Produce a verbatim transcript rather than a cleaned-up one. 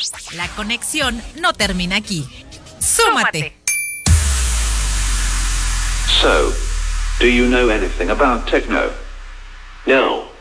La conexión no termina aquí. ¡Súmate! So, do you know anything about techno? No.